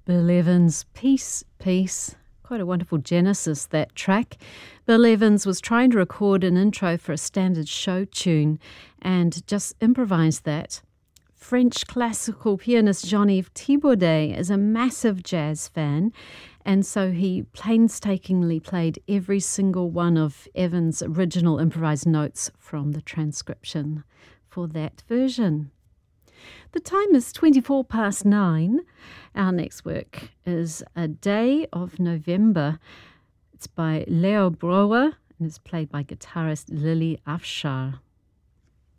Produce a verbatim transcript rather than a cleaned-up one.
Bill Evans, Peace, Peace. Quite a wonderful genesis, that track. Bill Evans was trying to record an intro for a standard show tune and just improvised that. French classical pianist Jean-Yves Thibaudet is a massive jazz fan, and so he painstakingly played every single one of Evans' original improvised notes from the transcription for that version. The time is twenty-four past nine. Our next work is A Day of November. It's by Leo Brouwer and is played by guitarist Lily Afshar.